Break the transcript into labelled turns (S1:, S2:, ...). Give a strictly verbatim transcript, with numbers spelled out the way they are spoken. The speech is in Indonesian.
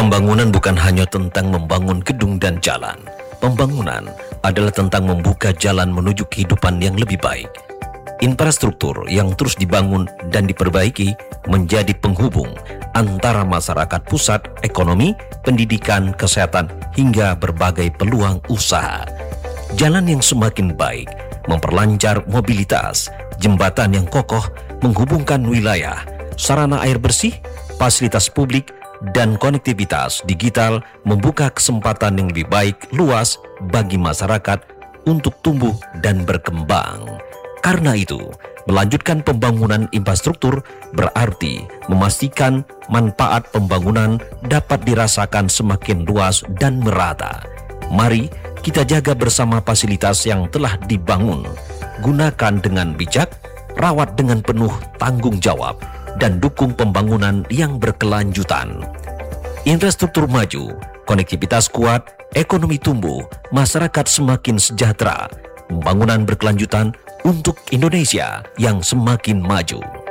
S1: Pembangunan bukan hanya tentang membangun gedung dan jalan. Pembangunan adalah tentang membuka jalan menuju kehidupan yang lebih baik. Infrastruktur yang terus dibangun dan diperbaiki menjadi penghubung antara masyarakat pusat, ekonomi, pendidikan, kesehatan, hingga berbagai peluang usaha. Jalan yang semakin baik memperlancar mobilitas, jembatan yang kokoh menghubungkan wilayah, sarana air bersih, fasilitas publik, dan konektivitas digital membuka kesempatan yang lebih baik luas bagi masyarakat untuk tumbuh dan berkembang. Karena itu, melanjutkan pembangunan infrastruktur berarti memastikan manfaat pembangunan dapat dirasakan semakin luas dan merata. Mari kita jaga bersama fasilitas yang telah dibangun, gunakan dengan bijak, rawat dengan penuh tanggung jawab, dan dukung pembangunan yang berkelanjutan. Infrastruktur maju, konektivitas kuat, ekonomi tumbuh, masyarakat semakin sejahtera, pembangunan berkelanjutan untuk Indonesia yang semakin maju.